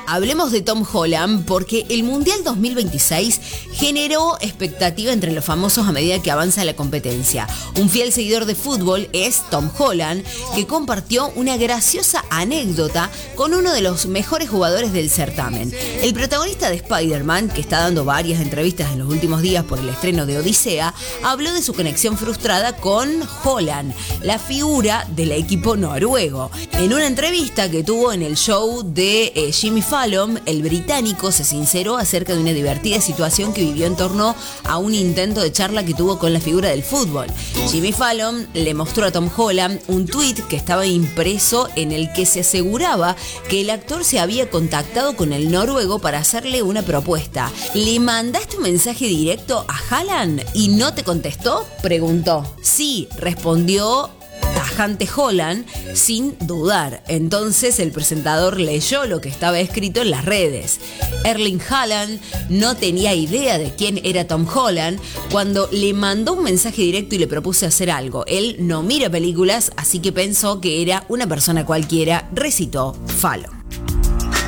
hablemos de Tom Holland porque el Mundial 2026 generó expectativa entre los famosos a medida que avanza la competencia. Un fiel seguidor de fútbol es Tom Holland, que compartió una graciosa anécdota con uno de los mejores jugadores del certamen. El protagonista de Spider-Man, que está dando varias entrevistas en los últimos días por el estreno de Odisea, habló de su conexión frustrada con Holland, la figura del equipo noruego. En una entrevista que tuvo en el show de Jimmy Fallon, el británico se sinceró acerca de una divertida situación que vivió en torno a un intento de charla que tuvo con la figura del fútbol. Jimmy Fallon le mostró a Tom Holland un tuit que estaba impreso en el que se aseguraba que el actor se había contactado con el noruego para hacerle una propuesta. ¿Le mandaste un mensaje directo a Haaland y no te contestó?, preguntó. Sí, respondió tajante Holland sin dudar. Entonces el presentador leyó lo que estaba escrito en las redes. Erling Haaland no tenía idea de quién era Tom Holland cuando le mandó un mensaje directo y le propuse hacer algo. Él no mira películas, así que pensó que era una persona cualquiera, recitó Fallon.